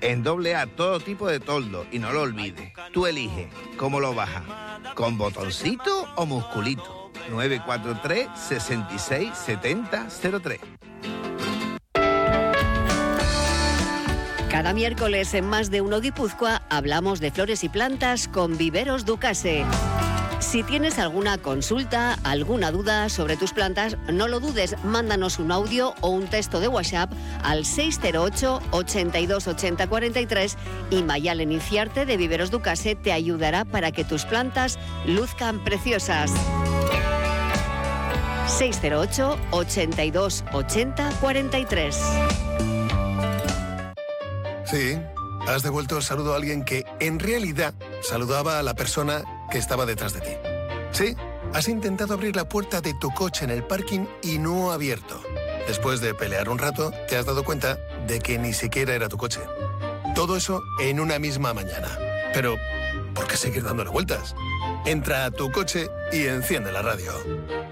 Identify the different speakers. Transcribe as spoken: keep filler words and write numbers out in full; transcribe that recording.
Speaker 1: En doble A, todo tipo de toldo. Y no lo olvides, tú eliges cómo lo bajas, con botoncito o musculito. nueve cuatro tres, seis seis, siete cero cero tres.
Speaker 2: Cada miércoles en Más de Uno Guipúzcoa hablamos de flores y plantas con Viveros Ducase. Si tienes alguna consulta, alguna duda sobre tus plantas, no lo dudes, mándanos un audio o un texto de WhatsApp al seis cero ocho, ochenta y dos, ochenta, cuarenta y tres y Mayalen Inciarte de Viveros Ducase te ayudará para que tus plantas luzcan preciosas. seis cero ocho, ochenta y dos, ochenta, cuarenta y tres.
Speaker 3: Sí, has devuelto el saludo a alguien que en realidad saludaba a la persona que estaba detrás de ti. Sí, has intentado abrir la puerta de tu coche en el parking y no ha abierto. Después de pelear un rato, te has dado cuenta de que ni siquiera era tu coche. Todo eso en una misma mañana. Pero, ¿por qué seguir dándole vueltas? Entra a tu coche y enciende la radio.